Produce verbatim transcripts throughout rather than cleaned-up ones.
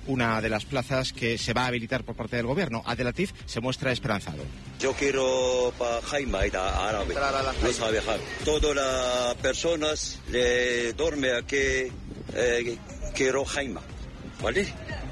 una de las plazas que se va a habilitar por parte del gobierno. Abdelatif se muestra esperanzado. Yo quiero para Jaime, árabe, no sabe viajar. Todas las personas le duermen aquí, eh, quiero Jaime, ¿vale?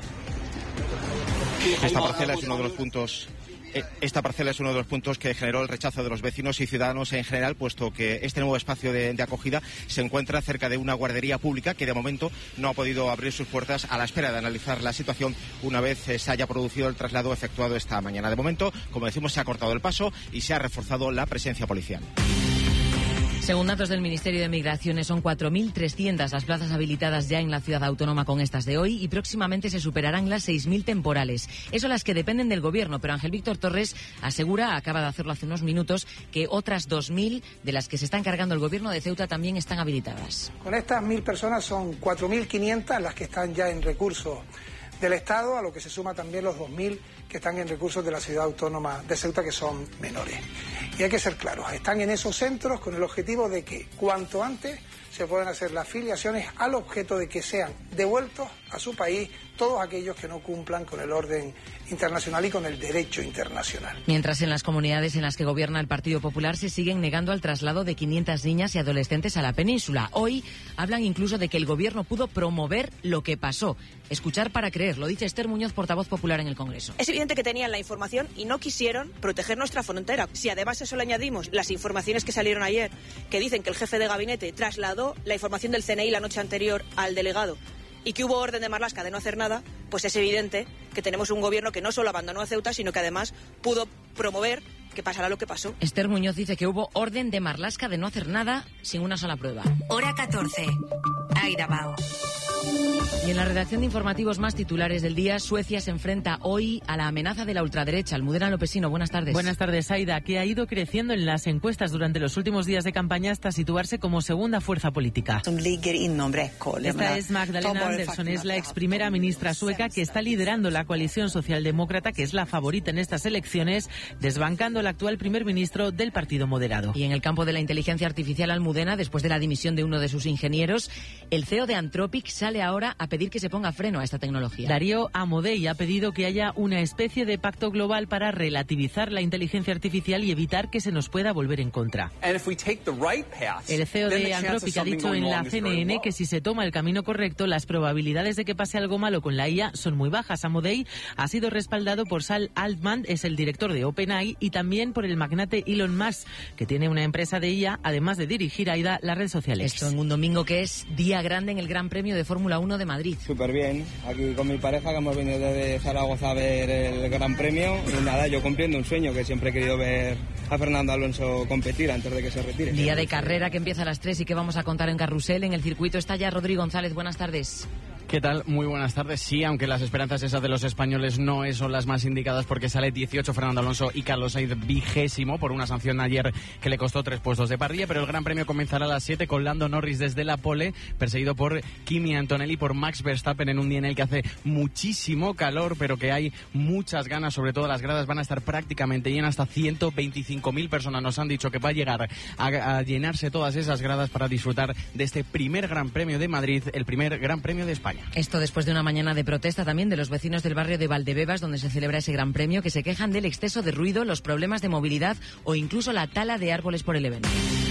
Esta parcela es uno de los puntos... Esta parcela es uno de los puntos que generó el rechazo de los vecinos y ciudadanos en general, puesto que este nuevo espacio de, de acogida se encuentra cerca de una guardería pública que de momento no ha podido abrir sus puertas a la espera de analizar la situación una vez se haya producido el traslado efectuado esta mañana. De momento, como decimos, se ha cortado el paso y se ha reforzado la presencia policial. Según datos del Ministerio de Migraciones, son cuatro mil trescientas las plazas habilitadas ya en la ciudad autónoma con estas de hoy y próximamente se superarán las seis mil temporales. Eso las que dependen del gobierno, pero Ángel Víctor Torres asegura, acaba de hacerlo hace unos minutos, que otras dos mil de las que se está encargando el gobierno de Ceuta también están habilitadas. Con estas mil personas son cuatro mil quinientas las que están ya en recurso del Estado, a lo que se suma también los dos mil que están en recursos de la ciudad autónoma de Ceuta, que son menores. Y hay que ser claros, están en esos centros con el objetivo de que cuanto antes se puedan hacer las filiaciones al objeto de que sean devueltos a su país todos aquellos que no cumplan con el orden internacional y con el derecho internacional. Mientras en las comunidades en las que gobierna el Partido Popular se siguen negando al traslado de quinientas niñas y adolescentes a la península. Hoy hablan incluso de que el gobierno pudo promover lo que pasó. Escuchar para creer, lo dice Esther Muñoz, portavoz popular en el Congreso. Es evidente que tenían la información y no quisieron proteger nuestra frontera. Si además a eso le añadimos las informaciones que salieron ayer, que dicen que el jefe de gabinete trasladó la información del C N I la noche anterior al delegado y que hubo orden de Marlaska de no hacer nada, pues es evidente que tenemos un gobierno que no solo abandonó a Ceuta, sino que además pudo promover que pasará lo que pasó. Esther Muñoz dice que hubo orden de Marlaska de no hacer nada sin una sola prueba. Hora catorce. Aida Bao. Y en la redacción de informativos más titulares del día, Suecia se enfrenta hoy a la amenaza de la ultraderecha. Almudena Lopesino, buenas tardes. Buenas tardes, Aida, que ha ido creciendo en las encuestas durante los últimos días de campaña hasta situarse como segunda fuerza política. Esta es Magdalena Andersson, es la ex primera ministra sueca que está liderando la coalición socialdemócrata, que es la favorita en estas elecciones, desbancando al actual primer ministro del Partido Moderado. Y en el campo de la inteligencia artificial, Almudena, después de la dimisión de uno de sus ingenieros, el C E O de Anthropic sale ahora a pedir que se ponga freno a esta tecnología. Darío Amodei ha pedido que haya una especie de pacto global para relativizar la inteligencia artificial y evitar que se nos pueda volver en contra. El C E O de Anthropic ha dicho en la C N N que si se toma el camino correcto, las probabilidades de que pase algo malo con la I A son muy bajas. Amodei ha sido respaldado por Sam Altman, es el director de OpenAI, y también por el magnate Elon Musk, que tiene una empresa de I A, además de dirigir, Aida, las redes sociales. Esto en un domingo que es día grande en el Gran Premio de Fórmula uno de Madrid. Súper bien, aquí con mi pareja que hemos venido desde Zaragoza a ver el Gran Premio y nada, yo cumpliendo un sueño que siempre he querido ver a Fernando Alonso competir antes de que se retire. Día de carrera que empieza a las tres y que vamos a contar en Carrusel. En el circuito está ya Rodrigo González, buenas tardes. ¿Qué tal? Muy buenas tardes. Sí, aunque las esperanzas esas de los españoles no son las más indicadas porque sale dieciocho Fernando Alonso y Carlos Sainz vigésimo por una sanción ayer que le costó tres puestos de parrilla, pero el Gran Premio comenzará a las siete con Lando Norris desde la pole, perseguido por Kimi Antonelli, por Max Verstappen en un día en el que hace muchísimo calor, pero que hay muchas ganas, sobre todo las gradas van a estar prácticamente llenas, hasta ciento veinticinco mil personas nos han dicho que va a llegar a, a llenarse todas esas gradas para disfrutar de este primer Gran Premio de Madrid, el primer Gran Premio de España. Esto después de una mañana de protesta también de los vecinos del barrio de Valdebebas, donde se celebra ese Gran Premio, que se quejan del exceso de ruido, los problemas de movilidad o incluso la tala de árboles por el evento.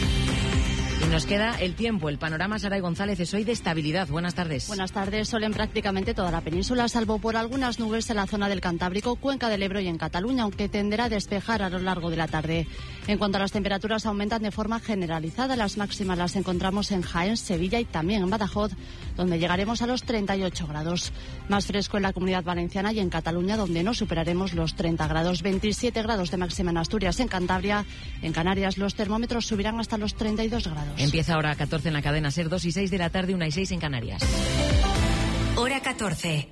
Y nos queda el tiempo. El panorama, Saray González, es hoy de estabilidad. Buenas tardes. Buenas tardes. Sol en prácticamente toda la península, salvo por algunas nubes en la zona del Cantábrico, Cuenca del Ebro y en Cataluña, aunque tenderá a despejar a lo largo de la tarde. En cuanto a las temperaturas, aumentan de forma generalizada. Las máximas las encontramos en Jaén, Sevilla y también en Badajoz, donde llegaremos a los treinta y ocho grados. Más fresco en la Comunidad Valenciana y en Cataluña, donde no superaremos los treinta grados. veintisiete grados de máxima en Asturias, en Cantabria. En Canarias los termómetros subirán hasta los treinta y dos grados. Empieza ahora a catorce en la cadena SER, dos y seis de la tarde, una y seis en Canarias. Hora catorce.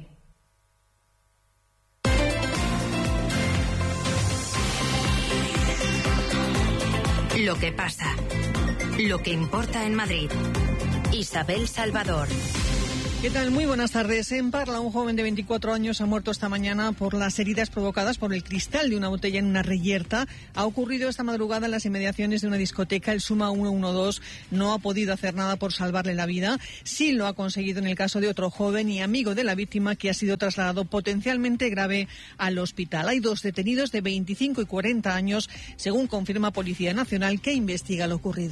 Lo que pasa. Lo que importa en Madrid. Isabel Salvador. ¿Qué tal? Muy buenas tardes. En Parla, un joven de veinticuatro años ha muerto esta mañana por las heridas provocadas por el cristal de una botella en una reyerta. Ha ocurrido esta madrugada en las inmediaciones de una discoteca. El Suma ciento doce no ha podido hacer nada por salvarle la vida. Sí lo ha conseguido en el caso de otro joven y amigo de la víctima que ha sido trasladado potencialmente grave al hospital. Hay dos detenidos de veinticinco y cuarenta años, según confirma Policía Nacional, que investiga lo ocurrido.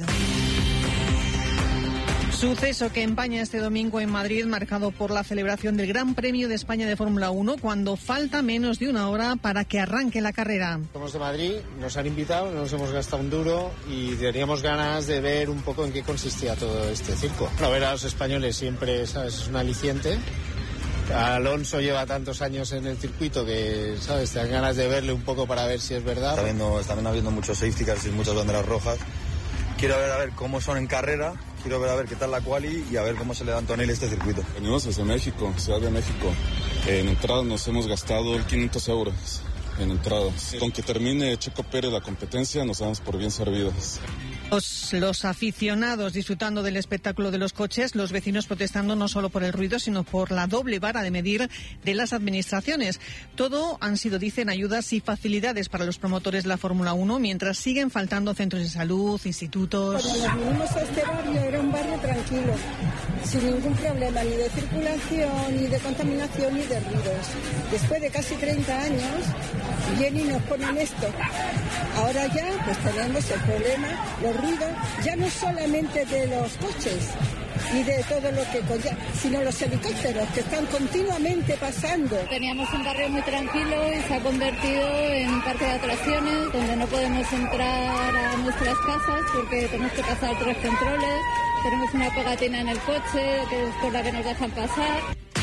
Suceso que empaña este domingo en Madrid, marcado por la celebración del Gran Premio de España de Fórmula uno, cuando falta menos de una hora para que arranque la carrera. Somos de Madrid, nos han invitado, no nos hemos gastado un duro y teníamos ganas de ver un poco en qué consistía todo este circo. Bueno, ver a los españoles siempre, ¿sabes?, es un aliciente. Alonso lleva tantos años en el circuito que, ¿sabes?, te dan ganas de verle un poco para ver si es verdad. Está habiendo, están habiendo muchos safety cars y muchas banderas rojas. Quiero ver a ver cómo son en carrera, quiero ver a ver qué tal la quali y a ver cómo se le da a Antonelli este circuito. Venimos desde México, Ciudad de México. En entrada nos hemos gastado quinientos euros en entradas. Con que termine Checo Pérez la competencia nos damos por bien servidos. Los, los aficionados disfrutando del espectáculo de los coches, los vecinos protestando no solo por el ruido, sino por la doble vara de medir de las administraciones. Todo han sido, dicen, ayudas y facilidades para los promotores de la Fórmula uno, mientras siguen faltando centros de salud, institutos. Cuando nos vinimos a este barrio era un barrio tranquilo, sin ningún problema, ni de circulación, ni de contaminación, ni de ruidos. Después de casi treinta años, vienen y nos ponen esto. Ahora ya, pues tenemos el problema, los ruido, ya no solamente de los coches y de todo lo que conlleva, sino los helicópteros que están continuamente pasando. Teníamos un barrio muy tranquilo y se ha convertido en un parque de atracciones donde no podemos entrar a nuestras casas porque tenemos que pasar tres controles, tenemos una pegatina en el coche que es por la que nos dejan pasar.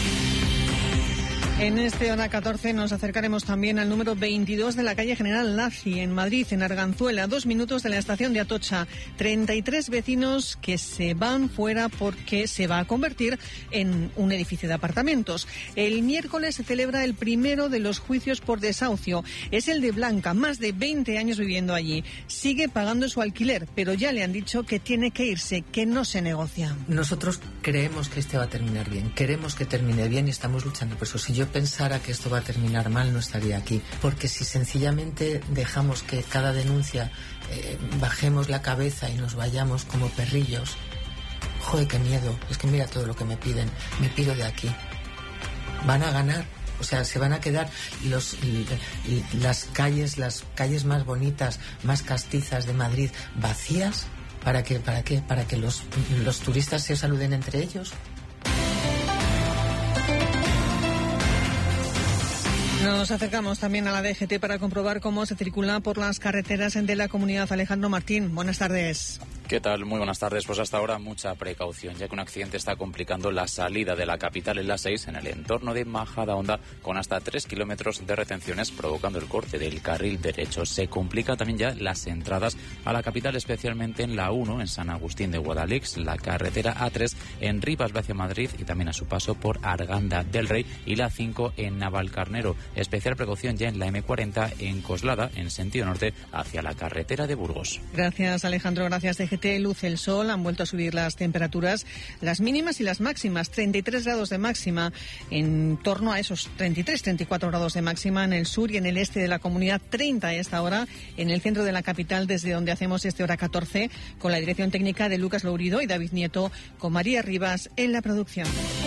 En este Hora catorce nos acercaremos también al número veintidós de la calle General Laci, en Madrid, en Arganzuela, dos minutos de la estación de Atocha. treinta y tres vecinos que se van fuera porque se va a convertir en un edificio de apartamentos. El miércoles se celebra el primero de los juicios por desahucio. Es el de Blanca, más de veinte años viviendo allí. Sigue pagando su alquiler, pero ya le han dicho que tiene que irse, que no se negocia. Nosotros creemos que este va a terminar bien, queremos que termine bien y estamos luchando por eso. Si yo pensara que esto va a terminar mal, no estaría aquí. Porque si sencillamente dejamos que cada denuncia eh, bajemos la cabeza y nos vayamos como perrillos, joder, qué miedo. Es que mira todo lo que me piden. Me pido de aquí. Van a ganar. O sea, se van a quedar los, las calles, las calles más bonitas, más castizas de Madrid vacías. ¿Para qué? ¿Para qué? ¿Para que los, los turistas se saluden entre ellos? Nos acercamos también a la D G T para comprobar cómo se circula por las carreteras de la comunidad. Alejandro Martín, buenas tardes. ¿Qué tal? Muy buenas tardes. Pues hasta ahora mucha precaución, ya que un accidente está complicando la salida de la capital en la seis en el entorno de Majadahonda, con hasta tres kilómetros de retenciones, provocando el corte del carril derecho. Se complican también ya las entradas a la capital, especialmente en la uno, en San Agustín de Guadalix, la carretera A tres en Rivas hacia Madrid y también a su paso por Arganda del Rey, y la cinco en Navalcarnero. Especial precaución ya en la eme cuarenta en Coslada, en sentido norte, hacia la carretera de Burgos. Gracias, Alejandro. Gracias, D G T. Luce el sol, han vuelto a subir las temperaturas, las mínimas y las máximas. treinta y tres grados de máxima, en torno a esos treinta y tres, treinta y cuatro grados de máxima en el sur y en el este de la comunidad. treinta a esta hora en el centro de la capital, desde donde hacemos este Hora catorce, con la dirección técnica de Lucas Lourido y David Nieto, con María Rivas en la producción.